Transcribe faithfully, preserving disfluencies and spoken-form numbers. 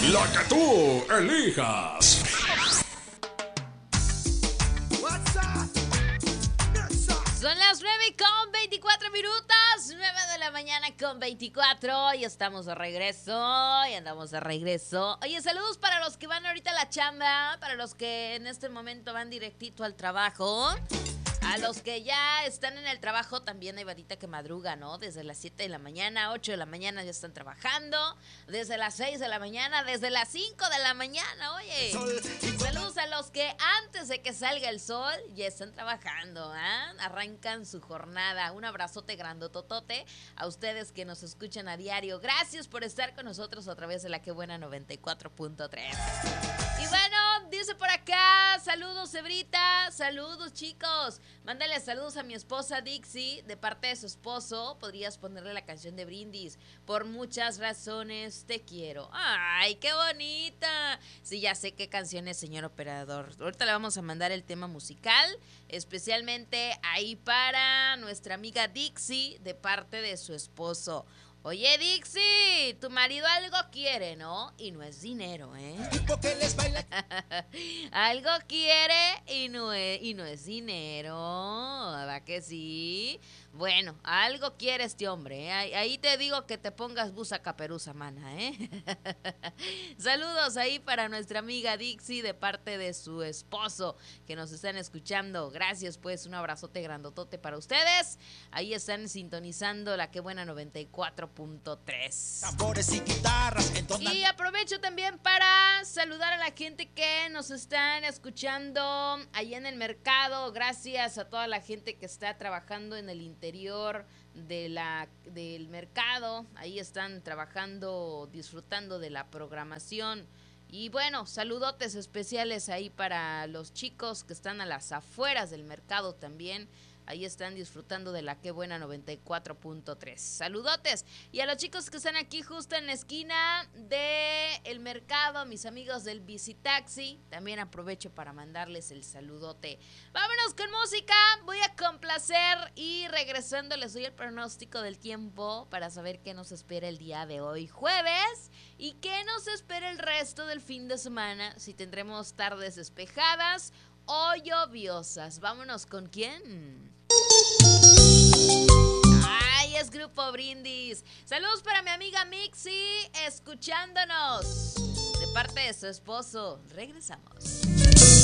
La que tú elijas. Son las nueve con veinticuatro minutos, nueve de la mañana con veinticuatro, y estamos de regreso, y andamos de regreso. Oye, saludos para los que van ahorita a la chamba, para los que en este momento van directito al trabajo. A los que ya están en el trabajo, también hay varita que madruga, ¿no? Desde las siete de la mañana, ocho de la mañana ya están trabajando. Desde las seis de la mañana, desde las cinco de la mañana, oye. Saludos a los que antes de que salga el sol ya están trabajando, ¿ah? ¿eh? Arrancan su jornada. Un abrazote grandototote a ustedes que nos escuchan a diario. Gracias por estar con nosotros a través de la Que Buena noventa y cuatro punto tres. Y bueno, dice por acá, saludos Ebrita, saludos chicos. Mándale saludos a mi esposa Dixie, de parte de su esposo. Podrías ponerle la canción de Brindis. Por muchas razones te quiero. Ay, qué bonita. Sí, ya sé qué canción es, señor operador. Ahorita le vamos a mandar el tema musical, especialmente ahí para nuestra amiga Dixie, de parte de su esposo. Oye, Dixie, tu marido algo quiere, ¿no? Y no es dinero, ¿eh? Algo quiere y no es, y no es dinero, ¿verdad que sí? Bueno, algo quiere este hombre, ¿eh? Ahí, ahí te digo que te pongas busa caperuza, mana, ¿eh? Saludos ahí para nuestra amiga Dixie de parte de su esposo que nos están escuchando. Gracias, pues, un abrazote grandotote para ustedes. Ahí están sintonizando la Que Buena noventa y cuatro punto tres. Tambores y guitarras. Y aprovecho también para saludar a la gente que nos están escuchando allá en el mercado. Gracias a toda la gente que está trabajando en el interior de la, del mercado. Ahí están trabajando, disfrutando de la programación. Y bueno, saludotes especiales ahí para los chicos que están a las afueras del mercado también. Ahí están disfrutando de la Que Buena noventa y cuatro punto tres. Saludotes. Y a los chicos que están aquí justo en la esquina del mercado, mis amigos del Bicitaxi, también aprovecho para mandarles el saludote. Vámonos con música. Voy a complacer y regresando les doy el pronóstico del tiempo para saber qué nos espera el día de hoy, jueves, y qué nos espera el resto del fin de semana. Si tendremos tardes despejadas o lluviosas. Vámonos con quién. Ay, es Grupo Brindis. Saludos para mi amiga Mixi, escuchándonos de parte de su esposo. Regresamos.